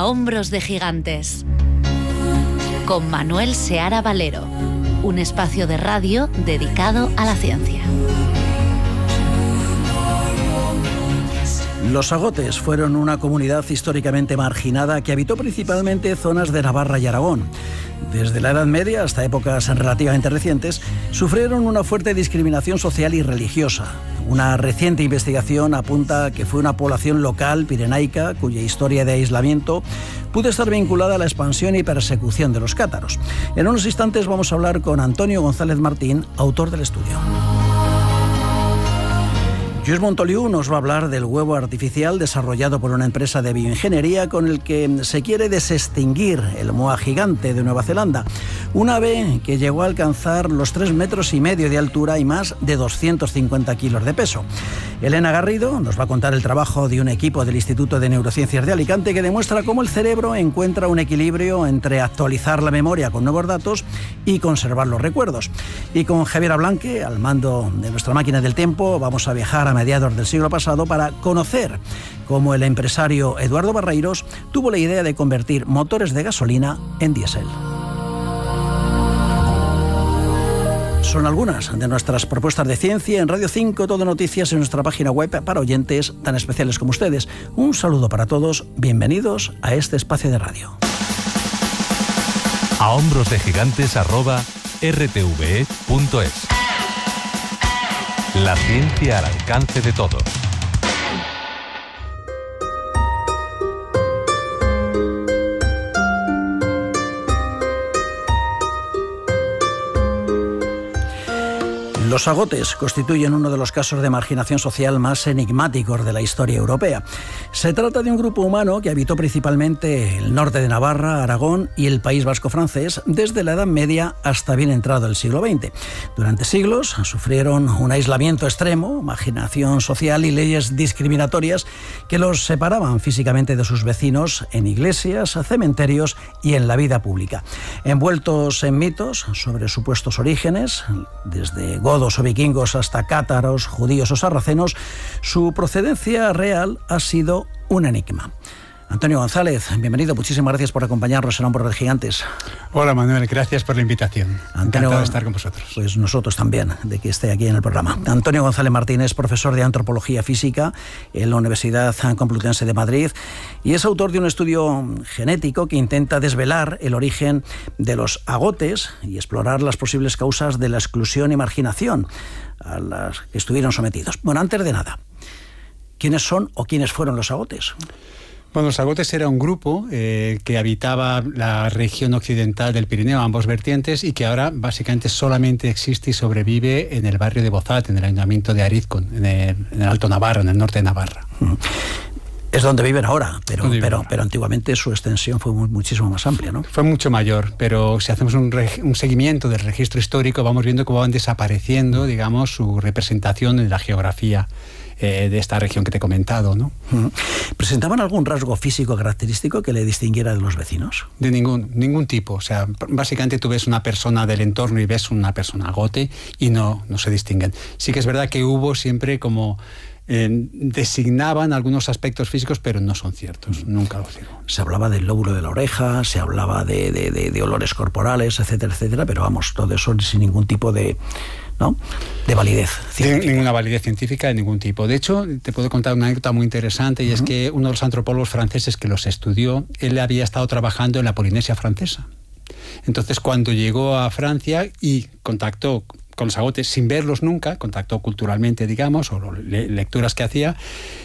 A hombros de gigantes. Con Manuel Seara Valero. Un espacio de radio dedicado a la ciencia. Los agotes fueron una comunidad históricamente marginada que habitó principalmente zonas de Navarra y Aragón. Desde la Edad Media hasta épocas relativamente recientes, sufrieron una fuerte discriminación social y religiosa. Una reciente investigación apunta que fue una población local pirenaica cuya historia de aislamiento pudo estar vinculada a la expansión y persecución de los cátaros. En unos instantes vamos a hablar con Antonio González Martín, autor del estudio. Lluís Montoliu nos va a hablar del huevo artificial desarrollado por una empresa de bioingeniería con el que se quiere desextinguir el moa gigante de Nueva Zelanda, un ave que llegó a alcanzar los 3,5 metros de altura y más de 250 kilos de peso. Elena Garrido nos va a contar el trabajo de un equipo del Instituto de Neurociencias de Alicante que demuestra cómo el cerebro encuentra un equilibrio entre actualizar la memoria con nuevos datos y conservar los recuerdos. Y con Javier Ablanque, al mando de nuestra máquina del tiempo, vamos a viajar a mediados del siglo pasado para conocer cómo el empresario Eduardo Barreiros tuvo la idea de convertir motores de gasolina en diésel. Son algunas de nuestras propuestas de ciencia en Radio 5, Todo Noticias, en nuestra página web para oyentes tan especiales como ustedes. Un saludo para todos, bienvenidos a este espacio de radio. A hombros de gigantes @rtve.es. La ciencia al alcance de todos. Los agotes constituyen uno de los casos de marginación social más enigmáticos de la historia europea. Se trata de un grupo humano que habitó principalmente el norte de Navarra, Aragón y el País Vasco francés desde la Edad Media hasta bien entrado el siglo XX. Durante siglos sufrieron un aislamiento extremo, marginación social y leyes discriminatorias que los separaban físicamente de sus vecinos en iglesias, cementerios y en la vida pública. Envueltos en mitos sobre supuestos orígenes, desde godos o vikingos hasta cátaros, judíos o sarracenos, su procedencia real ha sido un enigma. Antonio González, bienvenido, muchísimas gracias por acompañarnos en Hombros de Gigantes. Hola Manuel, gracias por la invitación. Encantado de estar con vosotros. Pues nosotros también, de que esté aquí en el programa. Antonio González Martínez, profesor de Antropología Física en la Universidad Complutense de Madrid y es autor de un estudio genético que intenta desvelar el origen de los agotes y explorar las posibles causas de la exclusión y marginación a las que estuvieron sometidos. Bueno, antes de nada, ¿quiénes son o quiénes fueron los agotes? Bueno, los agotes era un grupo que habitaba la región occidental del Pirineo, ambos vertientes, y que ahora básicamente solamente existe y sobrevive en el barrio de Bozat, en el ayuntamiento de Arizcón, en el Alto Navarra, en el norte de Navarra. Es donde viven ahora, pero antiguamente su extensión fue muchísimo más amplia, ¿no? Fue mucho mayor, pero si hacemos un seguimiento del registro histórico, vamos viendo cómo van desapareciendo, digamos, su representación en la geografía de esta región que te he comentado, ¿no? ¿Presentaban algún rasgo físico característico que le distinguiera de los vecinos? De ningún tipo. O sea, básicamente tú ves una persona del entorno y ves una persona agote y no se distinguen. Sí que es verdad que hubo siempre como designaban algunos aspectos físicos, pero no son ciertos, nunca lo digo. Se hablaba del lóbulo de la oreja, se hablaba de olores corporales, etcétera, etcétera, pero vamos, todo eso sin ningún tipo de validez científica. Ninguna validez científica de ningún tipo. De hecho, te puedo contar una anécdota muy interesante, y es que uno de los antropólogos franceses que los estudió, él había estado trabajando en la Polinesia francesa. Entonces, cuando llegó a Francia y contactó con los agotes sin verlos nunca, contactó culturalmente, digamos, o lecturas que hacía,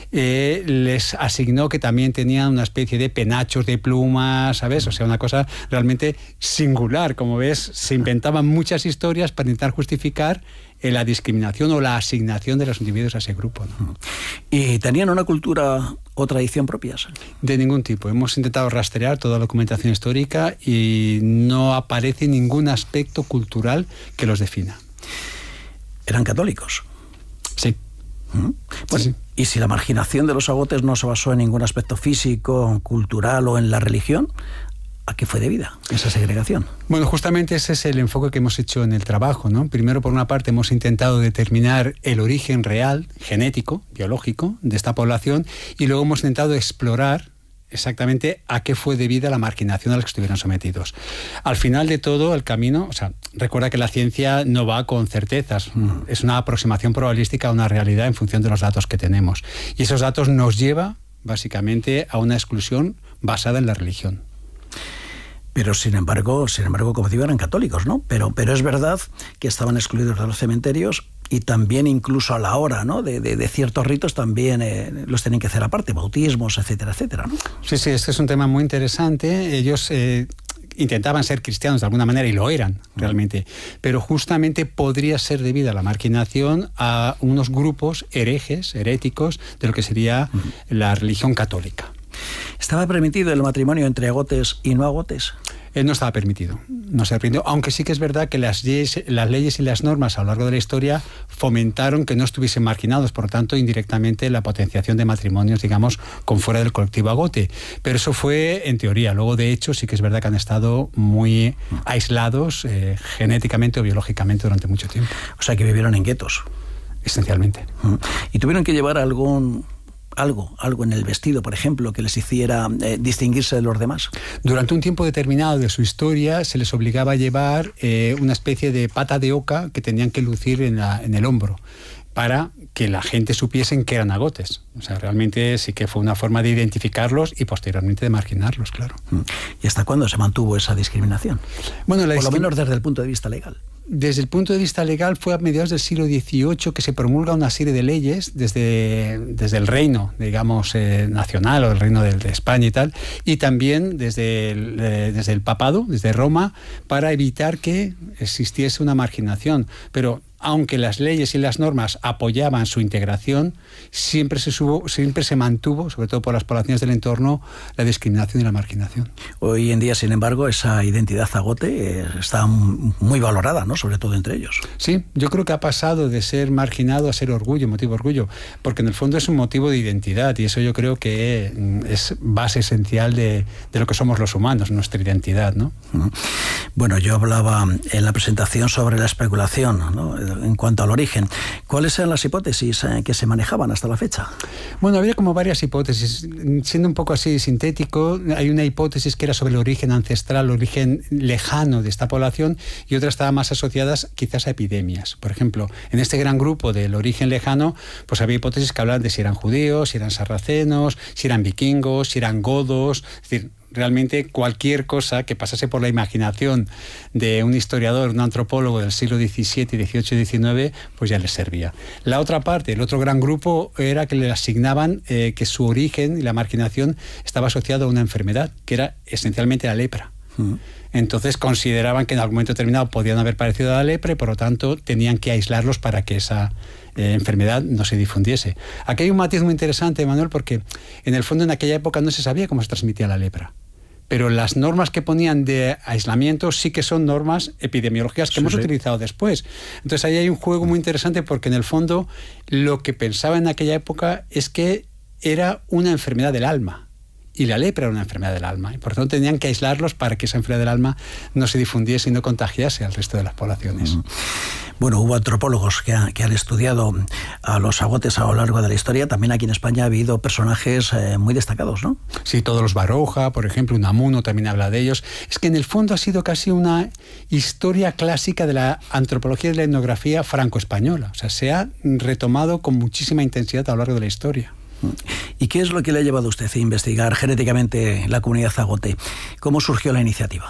les asignó que también tenían una especie de penachos de plumas, ¿sabes? O sea, una cosa realmente singular. Como ves, se inventaban muchas historias para intentar justificar la discriminación o la asignación de los individuos a ese grupo, ¿no? ¿Y tenían una cultura o tradición propias? De ningún tipo. Hemos intentado rastrear toda la documentación histórica y no aparece ningún aspecto cultural que los defina. ¿Eran católicos? Sí. Bueno, sí. ¿Y si la marginación de los agotes no se basó en ningún aspecto físico, cultural o en la religión? ¿A qué fue debida esa segregación? Bueno, justamente ese es el enfoque que hemos hecho en el trabajo, ¿no? Primero, por una parte, hemos intentado determinar el origen real, genético, biológico, de esta población, y luego hemos intentado explorar exactamente a qué fue debida la marginación a la que estuvieron sometidos. Al final de todo, el camino, o sea, recuerda que la ciencia no va con certezas, es una aproximación probabilística a una realidad en función de los datos que tenemos. Y esos datos nos lleva, básicamente, a una exclusión basada en la religión. Pero sin embargo, como digo, eran católicos, ¿no? Pero es verdad que estaban excluidos de los cementerios y también incluso a la hora, ¿no?, de ciertos ritos también los tenían que hacer aparte, bautismos, etcétera, etcétera, ¿no? Sí, este es un tema muy interesante. Ellos intentaban ser cristianos de alguna manera y lo eran realmente, pero justamente podría ser debida la marginación a unos grupos heréticos de lo que sería la religión católica. ¿Estaba permitido el matrimonio entre agotes y no agotes? No estaba permitido, no se permitió, aunque sí que es verdad que las leyes y las normas a lo largo de la historia fomentaron que no estuviesen marginados, por lo tanto, indirectamente la potenciación de matrimonios, digamos, con fuera del colectivo agote. Pero eso fue en teoría, luego de hecho sí que es verdad que han estado muy aislados genéticamente o biológicamente durante mucho tiempo. O sea que vivieron en guetos. Esencialmente. ¿Y tuvieron que llevar algo en el vestido, por ejemplo, que les hiciera distinguirse de los demás? Durante un tiempo determinado de su historia se les obligaba a llevar una especie de pata de oca que tenían que lucir en el hombro para que la gente supiesen que eran agotes. O sea, realmente sí que fue una forma de identificarlos y posteriormente de marginarlos, claro. ¿Y hasta cuándo se mantuvo esa discriminación? Bueno, por lo menos desde el punto de vista legal. Desde el punto de vista legal fue a mediados del siglo XVIII que se promulga una serie de leyes desde el reino, digamos, nacional o el reino de España y tal, y también desde el papado, desde Roma, para evitar que existiese una marginación. Pero aunque las leyes y las normas apoyaban su integración, siempre se mantuvo, sobre todo por las poblaciones del entorno, la discriminación y la marginación. Hoy en día, sin embargo, esa identidad agote está muy valorada, ¿no?, sobre todo entre ellos. Sí, yo creo que ha pasado de ser marginado a ser orgullo, motivo de orgullo, porque en el fondo es un motivo de identidad y eso yo creo que es base esencial de lo que somos los humanos, nuestra identidad, ¿no? Bueno, yo hablaba en la presentación sobre la especulación, ¿no?, en cuanto al origen. ¿Cuáles eran las hipótesis que se manejaban hasta la fecha? Bueno, había como varias hipótesis. Siendo un poco así sintético, hay una hipótesis que era sobre el origen ancestral, el origen lejano de esta población, y otras estaban más asociadas quizás a epidemias. Por ejemplo, en este gran grupo del origen lejano, pues había hipótesis que hablaban de si eran judíos, si eran sarracenos, si eran vikingos, si eran godos, es decir, realmente cualquier cosa que pasase por la imaginación de un historiador, un antropólogo del siglo XVII, XVIII y XIX, pues ya les servía. La otra parte, el otro gran grupo, era que le asignaban que su origen y la marginación estaba asociado a una enfermedad, que era esencialmente la lepra. Entonces consideraban que en algún momento determinado podían haber padecido la lepra y por lo tanto tenían que aislarlos para que esa enfermedad no se difundiese. Aquí hay un matiz muy interesante, Manuel, porque en el fondo en aquella época no se sabía cómo se transmitía la lepra. Pero las normas que ponían de aislamiento sí que son normas epidemiológicas que hemos utilizado después. Entonces ahí hay un juego muy interesante porque en el fondo lo que pensaba en aquella época es que era una enfermedad del alma. Y la lepra era una enfermedad del alma. Y por tanto tenían que aislarlos para que esa enfermedad del alma no se difundiese y no contagiase al resto de las poblaciones. Bueno, hubo antropólogos que han estudiado a los agotes a lo largo de la historia. También aquí en España ha habido personajes muy destacados, ¿no? Sí, todos los Baroja, por ejemplo, Unamuno también habla de ellos. Es que en el fondo ha sido casi una historia clásica de la antropología y de la etnografía franco-española. O sea, se ha retomado con muchísima intensidad a lo largo de la historia. ¿Y qué es lo que le ha llevado a usted a investigar genéticamente la comunidad agote? ¿Cómo surgió la iniciativa?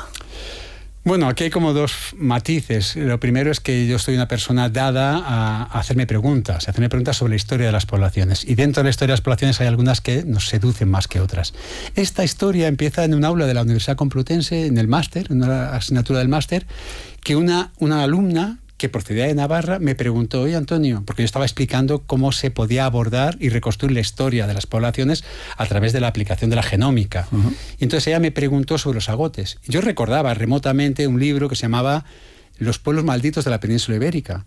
Bueno, aquí hay como dos matices. Lo primero es que yo soy una persona dada a hacerme preguntas sobre la historia de las poblaciones. Y dentro de la historia de las poblaciones hay algunas que nos seducen más que otras. Esta historia empieza en un aula de la Universidad Complutense, en el máster, en una asignatura del máster, que una alumna que procedía de Navarra me preguntó: oye, Antonio, porque yo estaba explicando cómo se podía abordar y reconstruir la historia de las poblaciones a través de la aplicación de la genómica. Y entonces ella me preguntó sobre los agotes. Yo recordaba remotamente un libro que se llamaba Los pueblos malditos de la península ibérica.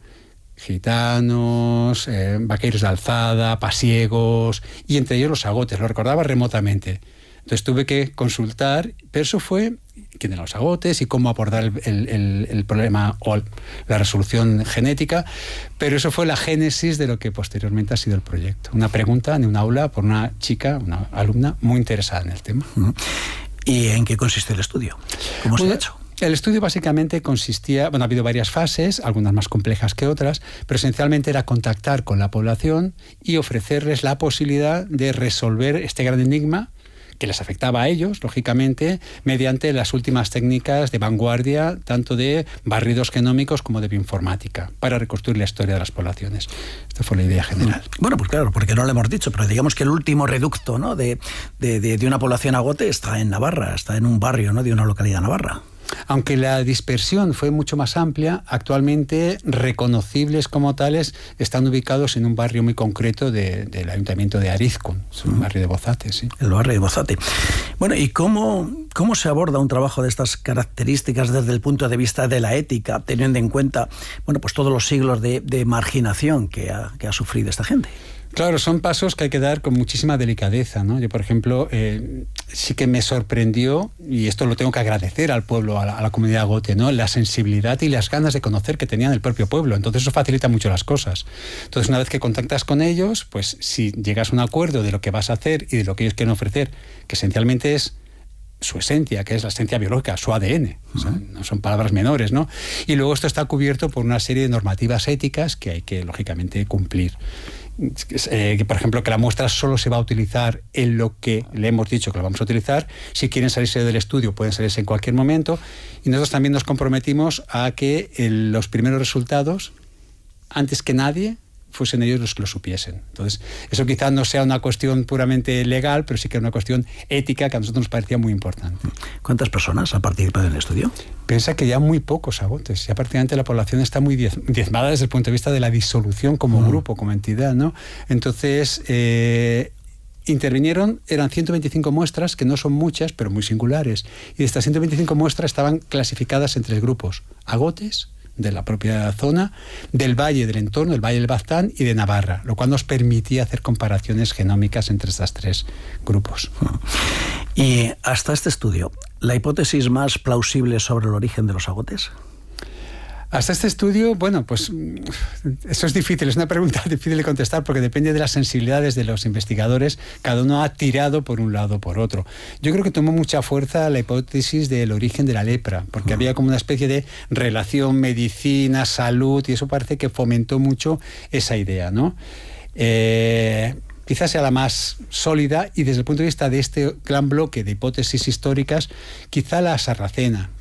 Gitanos, vaqueiros de alzada, pasiegos, y entre ellos los agotes. Lo recordaba remotamente. Entonces tuve que consultar, pero eso fue quién eran los agotes y cómo abordar el problema o la resolución genética, pero eso fue la génesis de lo que posteriormente ha sido el proyecto. Una pregunta en un aula por una chica, una alumna muy interesada en el tema. ¿Y en qué consiste el estudio? ¿Cómo se ha hecho? El estudio básicamente consistía, ha habido varias fases, algunas más complejas que otras, pero esencialmente era contactar con la población y ofrecerles la posibilidad de resolver este gran enigma que les afectaba a ellos, lógicamente, mediante las últimas técnicas de vanguardia, tanto de barridos genómicos como de bioinformática, para reconstruir la historia de las poblaciones. Esta fue la idea general. Bueno, pues claro, porque no lo hemos dicho, pero digamos que el último reducto, ¿no?, de una población agote está en Navarra, está en un barrio, ¿no?, de una localidad navarra. Aunque la dispersión fue mucho más amplia, actualmente reconocibles como tales están ubicados en un barrio muy concreto del ayuntamiento de Arizcún, es un barrio de Bozate, sí. El barrio de Bozate. Bueno, ¿y cómo se aborda un trabajo de estas características desde el punto de vista de la ética, teniendo en cuenta, bueno, pues todos los siglos de marginación que ha sufrido esta gente? Claro, son pasos que hay que dar con muchísima delicadeza, ¿no? Yo, por ejemplo, sí que me sorprendió, y esto lo tengo que agradecer al pueblo, a la comunidad agote, ¿no?, la sensibilidad y las ganas de conocer que tenían el propio pueblo. Entonces eso facilita mucho las cosas. Entonces, una vez que contactas con ellos, pues si llegas a un acuerdo de lo que vas a hacer y de lo que ellos quieren ofrecer, que esencialmente es su esencia, que es la esencia biológica, su ADN, o sea, no son palabras menores, ¿no? Y luego esto está cubierto por una serie de normativas éticas que hay que, lógicamente, cumplir. Por ejemplo, que la muestra solo se va a utilizar en lo que le hemos dicho que lo vamos a utilizar. Si quieren salirse del estudio, pueden salirse en cualquier momento. Y nosotros también nos comprometimos a que los primeros resultados, antes que nadie, fuesen ellos los que lo supiesen. Entonces, eso quizás no sea una cuestión puramente legal, pero sí que es una cuestión ética que a nosotros nos parecía muy importante. ¿Cuántas personas han participado en el estudio? Piensa que ya muy pocos agotes. Ya prácticamente la población está muy diezmada desde el punto de vista de la disolución como grupo, como entidad, ¿no? Entonces, intervinieron, eran 125 muestras, que no son muchas, pero muy singulares. Y de estas 125 muestras estaban clasificadas en 3 grupos: agotes, de la propia zona, del valle del entorno, el valle del Baztán y de Navarra, lo cual nos permitía hacer comparaciones genómicas entre estos 3 grupos. Y hasta este estudio, ¿la hipótesis más plausible sobre el origen de los agotes? Hasta este estudio, bueno, pues eso es difícil, es una pregunta difícil de contestar porque depende de las sensibilidades de los investigadores. Cada uno ha tirado por un lado o por otro. Yo creo que tomó mucha fuerza la hipótesis del origen de la lepra, porque había como una especie de relación medicina, salud, y eso parece que fomentó mucho esa idea, ¿no? Quizás sea la más sólida, y desde el punto de vista de este gran bloque de hipótesis históricas, quizá la sarracena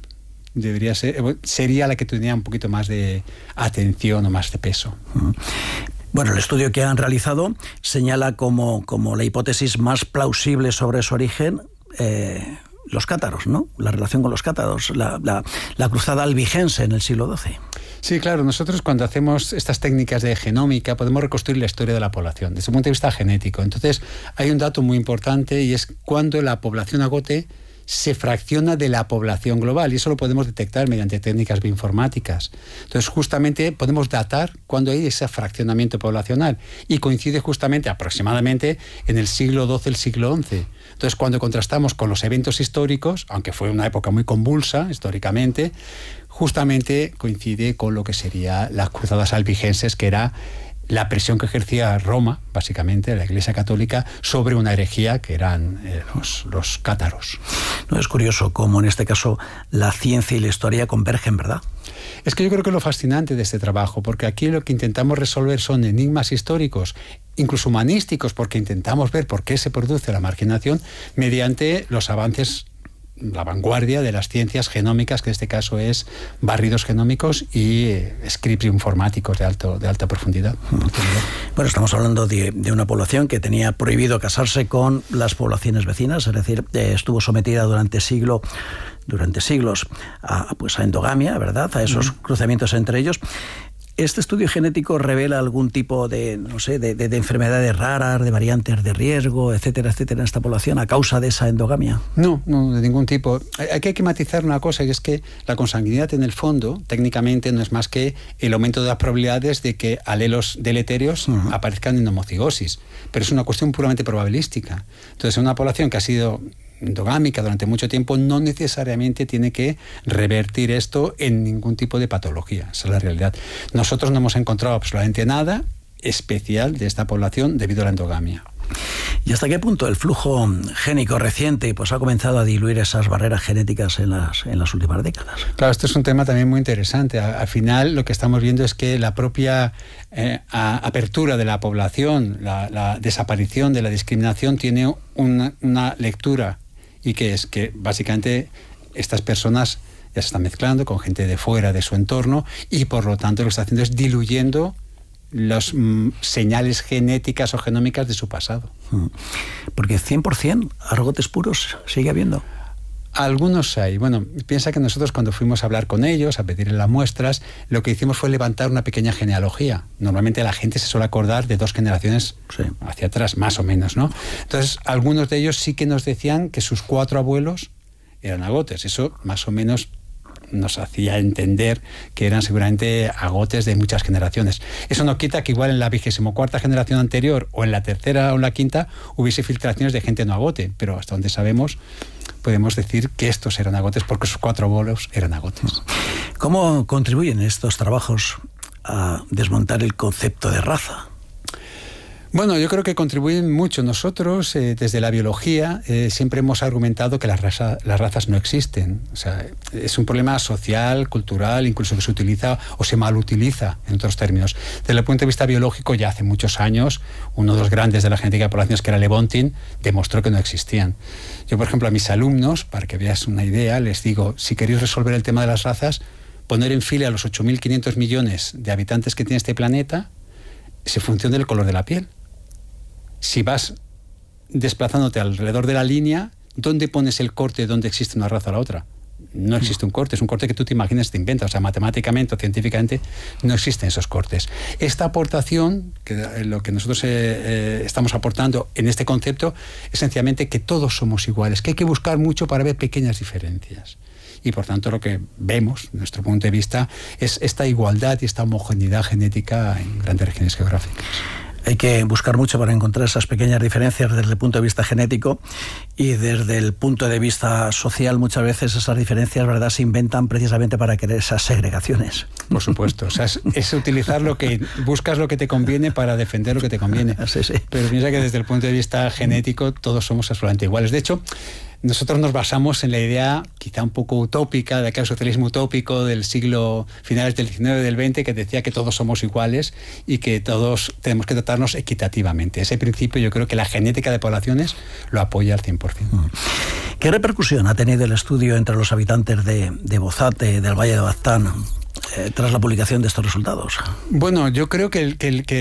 sería la que tenía un poquito más de atención o más de peso. Bueno, el estudio que han realizado señala como la hipótesis más plausible sobre su origen los cátaros, ¿no? La relación con los cátaros, la cruzada albigense en el siglo XII. Sí, claro. Nosotros cuando hacemos estas técnicas de genómica podemos reconstruir la historia de la población desde un punto de vista genético. Entonces hay un dato muy importante, y es cuando la población agote se fracciona de la población global, y eso lo podemos detectar mediante técnicas bioinformáticas. Entonces, justamente podemos datar cuando hay ese fraccionamiento poblacional, y coincide justamente aproximadamente en el siglo XII, el siglo XI. Entonces, cuando contrastamos con los eventos históricos, aunque fue una época muy convulsa históricamente, justamente coincide con lo que serían las cruzadas albigenses, que era la presión que ejercía Roma, básicamente, la Iglesia Católica, sobre una herejía que eran los cátaros. No, es curioso cómo en este caso la ciencia y la historia convergen, ¿verdad? Es que yo creo que es lo fascinante de este trabajo, porque aquí lo que intentamos resolver son enigmas históricos, incluso humanísticos, porque intentamos ver por qué se produce la marginación mediante los avances, la vanguardia de las ciencias genómicas, que en este caso es barridos genómicos y scripts informáticos de alta profundidad. Bueno, estamos hablando de una población que tenía prohibido casarse con las poblaciones vecinas, es decir, estuvo sometida durante siglos a endogamia, ¿verdad?, a esos cruzamientos entre ellos. ¿Este estudio genético revela algún tipo de enfermedades raras, de variantes de riesgo, etcétera, etcétera, en esta población a causa de esa endogamia? No, de ningún tipo. Aquí hay que matizar una cosa, y es que la consanguinidad en el fondo, técnicamente, no es más que el aumento de las probabilidades de que alelos deleterios aparezcan en homocigosis, pero es una cuestión puramente probabilística. Entonces, en una población que ha sido endogámica durante mucho tiempo no necesariamente tiene que revertir esto en ningún tipo de patología. Esa es la realidad. Nosotros no hemos encontrado absolutamente nada especial de esta población debido a la endogamia. ¿Y hasta qué punto el flujo génico reciente pues ha comenzado a diluir esas barreras genéticas en las últimas décadas? Claro, esto es un tema también muy interesante. Al final lo que estamos viendo es que la propia apertura de la población, la desaparición de la discriminación tiene una lectura, y que es que básicamente estas personas ya se están mezclando con gente de fuera de su entorno y por lo tanto lo que está haciendo es diluyendo las señales genéticas o genómicas de su pasado. Porque 100% argotes puros sigue habiendo. Algunos hay. Bueno, piensa que nosotros cuando fuimos a hablar con ellos, a pedirles las muestras, lo que hicimos fue levantar una pequeña genealogía. Normalmente la gente se suele acordar de 2 generaciones hacia atrás, más o menos, ¿no? Entonces, algunos de ellos sí que nos decían que sus 4 abuelos eran agotes. Eso más o menos nos hacía entender que eran seguramente agotes de muchas generaciones. Eso no quita que igual en la 24ª generación anterior o en la 3ª o en la 5ª hubiese filtraciones de gente no agote, pero hasta donde sabemos podemos decir que estos eran agotes porque sus 4 abuelos eran agotes. ¿Cómo contribuyen estos trabajos a desmontar el concepto de raza? Bueno, yo creo que contribuyen mucho. Nosotros, desde la biología, siempre hemos argumentado que las razas no existen. O sea, es un problema social, cultural, incluso que se utiliza o se malutiliza en otros términos. Desde el punto de vista biológico, ya hace muchos años, uno de los grandes de la genética de poblaciones, que era Lewontin, demostró que no existían. Yo, por ejemplo, a mis alumnos, para que veas una idea, les digo, si queréis resolver el tema de las razas, poner en fila a los 8.500 millones de habitantes que tiene este planeta, es en función del color de la piel. Si vas desplazándote alrededor de la línea, ¿dónde pones el corte donde existe una raza o la otra? No existe un corte, es un corte que tú te imaginas, te inventas. O sea, matemáticamente o científicamente no existen esos cortes. Esta aportación, lo que nosotros estamos aportando en este concepto, es sencillamente que todos somos iguales, que hay que buscar mucho para ver pequeñas diferencias. Y por tanto lo que vemos, desde nuestro punto de vista, es esta igualdad y esta homogeneidad genética en grandes regiones geográficas. Hay que buscar mucho para encontrar esas pequeñas diferencias desde el punto de vista genético, y desde el punto de vista social muchas veces esas diferencias, ¿verdad?, se inventan precisamente para crear esas segregaciones. Por supuesto, o sea, es utilizar buscas lo que te conviene para defender lo que te conviene. Sí, sí. Pero piensa que desde el punto de vista genético todos somos absolutamente iguales. De hecho, nosotros nos basamos en la idea quizá un poco utópica de aquel socialismo utópico del siglo finales del XIX y del XX, que decía que todos somos iguales y que todos tenemos que tratarnos equitativamente. Ese principio yo creo que la genética de poblaciones lo apoya al 100%. ¿Qué repercusión ha tenido el estudio entre los habitantes de Bozate, del Valle de Baztán, tras la publicación de estos resultados? Bueno, yo creo que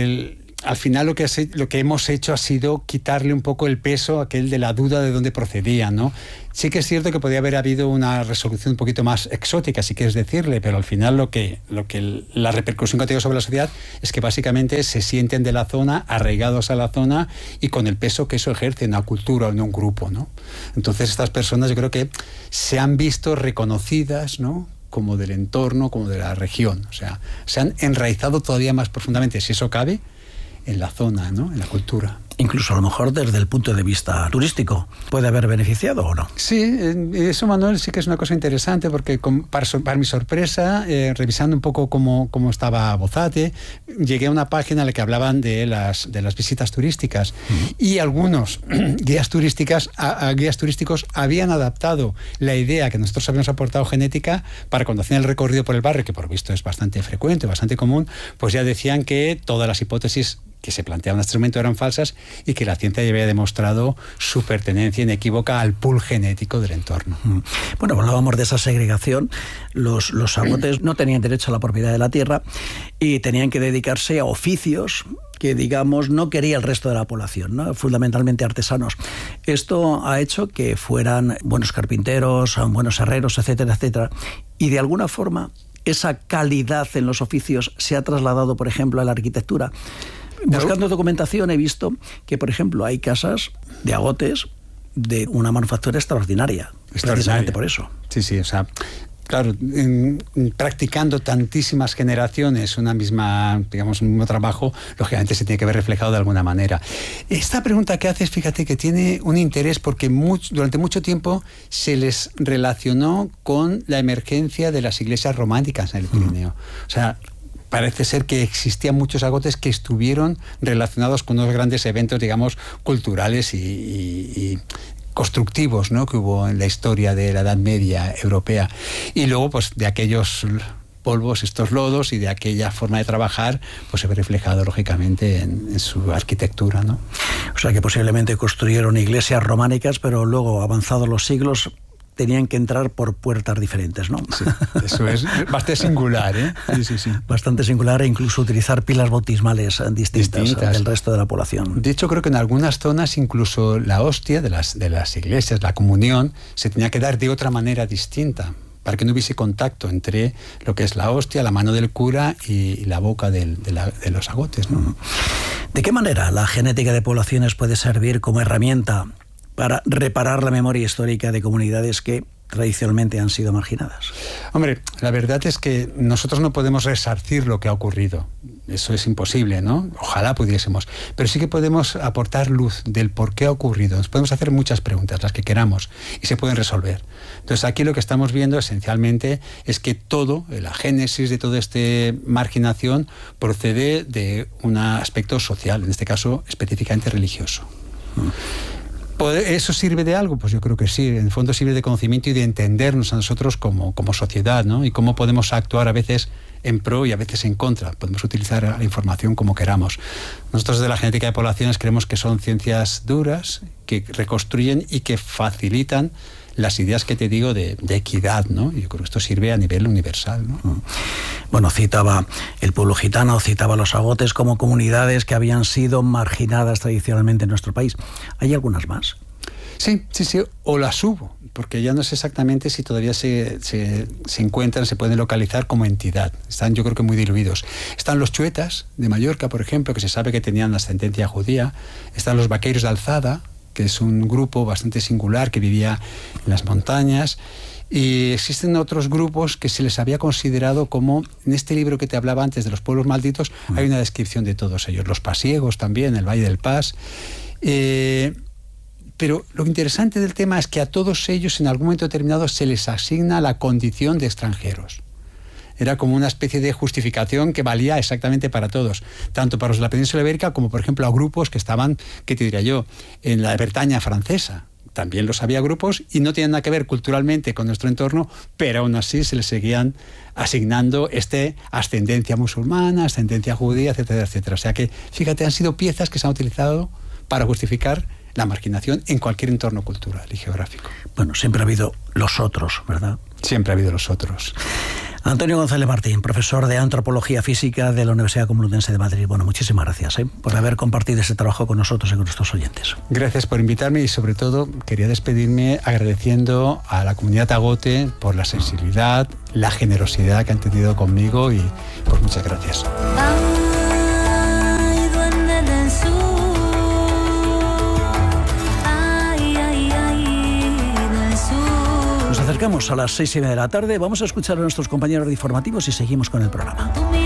al final lo que hemos hecho ha sido quitarle un poco el peso aquel de la duda de dónde procedía, ¿no? Sí que es cierto que podía haber habido una resolución un poquito más exótica, si quieres decirle, pero al final la repercusión que ha tenido sobre la sociedad es que básicamente se sienten de la zona, arraigados a la zona y con el peso que eso ejerce en una cultura o en un grupo, ¿no? Entonces estas personas yo creo que se han visto reconocidas, ¿no?, como del entorno, como de la región. O sea, se han enraizado todavía más profundamente, si eso cabe, en la zona, ¿no?, en la cultura. Incluso a lo mejor desde el punto de vista turístico, ¿puede haber beneficiado o no? Sí, eso, Manuel, sí que es una cosa interesante, porque para mi sorpresa, revisando un poco cómo estaba Bozate, llegué a una página en la que hablaban de las visitas turísticas, y algunos guías turísticos habían adaptado la idea que nosotros habíamos aportado genética para cuando hacían el recorrido por el barrio, que por visto es bastante frecuente, bastante común, pues ya decían que todas las hipótesis que se planteaban en este momento eran falsas y que la ciencia ya había demostrado su pertenencia inequívoca al pool genético del entorno. Bueno, hablábamos de esa segregación. Los agotes no tenían derecho a la propiedad de la tierra y tenían que dedicarse a oficios que, digamos, no quería el resto de la población, ¿no?, fundamentalmente artesanos. Esto ha hecho que fueran buenos carpinteros, buenos herreros, etcétera, etcétera. Y de alguna forma esa calidad en los oficios se ha trasladado, por ejemplo, a la arquitectura. Buscando documentación he visto que, por ejemplo, hay casas de agotes de una manufactura extraordinaria. Precisamente por eso. Sí, o sea, Claro, practicando tantísimas generaciones un mismo trabajo, lógicamente se tiene que ver reflejado de alguna manera. Esta pregunta que haces, fíjate que tiene un interés porque durante mucho tiempo se les relacionó con la emergencia de las iglesias románicas en el Pirineo. O sea, parece ser que existían muchos agotes que estuvieron relacionados con unos grandes eventos, digamos, culturales y constructivos, ¿no?, que hubo en la historia de la Edad Media europea. Y luego, pues, de aquellos polvos, estos lodos, y de aquella forma de trabajar, pues se ve reflejado, lógicamente, en su arquitectura, ¿no? O sea, que posiblemente construyeron iglesias románicas, pero luego, avanzados los siglos, tenían que entrar por puertas diferentes, ¿no? Sí, eso es bastante singular, ¿eh? Sí. Bastante singular, e incluso utilizar pilas bautismales distintas del resto de la población. De hecho, creo que en algunas zonas incluso la hostia de las iglesias, la comunión, se tenía que dar de otra manera distinta, para que no hubiese contacto entre lo que es la hostia, la mano del cura y la boca de los agotes, ¿no? ¿De qué manera la genética de poblaciones puede servir como herramienta para reparar la memoria histórica de comunidades que tradicionalmente han sido marginadas? Hombre, la verdad es que nosotros no podemos resarcir lo que ha ocurrido. Eso es imposible, ¿no? Ojalá pudiésemos. Pero sí que podemos aportar luz del por qué ha ocurrido. Nos podemos hacer muchas preguntas, las que queramos, y se pueden resolver. Entonces, aquí lo que estamos viendo esencialmente es que la génesis de toda esta marginación procede de un aspecto social, en este caso específicamente religioso. ¿Eso sirve de algo? Pues yo creo que sí. En el fondo sirve de conocimiento y de entendernos a nosotros como sociedad, ¿no? Y cómo podemos actuar a veces en pro y a veces en contra. Podemos utilizar la información como queramos. Nosotros de la genética de poblaciones creemos que son ciencias duras, que reconstruyen y que facilitan las ideas que te digo de equidad, ¿no? Y yo creo que esto sirve a nivel universal, ¿no? Bueno, citaba el pueblo gitano, citaba los agotes como comunidades que habían sido marginadas tradicionalmente en nuestro país. ¿Hay algunas más? Sí, o las hubo, porque ya no sé exactamente si todavía se encuentran, se pueden localizar como entidad. Están, yo creo que muy diluidos. Están los chuetas de Mallorca, por ejemplo, que se sabe que tenían ascendencia judía. Están los vaqueiros de Alzada, que es un grupo bastante singular que vivía en las montañas. Y existen otros grupos que se les había considerado como, en este libro que te hablaba antes de los pueblos malditos, hay una descripción de todos ellos. Los pasiegos también, el Valle del Pas. Pero lo interesante del tema es que a todos ellos en algún momento determinado se les asigna la condición de extranjeros. Era como una especie de justificación que valía exactamente para todos, tanto para los de la península ibérica como, por ejemplo, a grupos que estaban, ¿qué te diría yo?, en la Bretaña francesa. También los había grupos y no tenían nada que ver culturalmente con nuestro entorno, pero aún así se les seguían asignando ascendencia musulmana, ascendencia judía, etcétera, etcétera. O sea que, fíjate, han sido piezas que se han utilizado para justificar la marginación en cualquier entorno cultural y geográfico. Bueno, siempre ha habido los otros, ¿verdad? Siempre ha habido los otros. Antonio González Martín, profesor de Antropología Física de la Universidad Complutense de Madrid. Bueno, muchísimas gracias por haber compartido este trabajo con nosotros y con nuestros oyentes. Gracias por invitarme y sobre todo quería despedirme agradeciendo a la comunidad agote por la sensibilidad, la generosidad que han tenido conmigo y pues muchas gracias. Nos acercamos a las 6:30 de la tarde. Vamos a escuchar a nuestros compañeros de informativos y seguimos con el programa.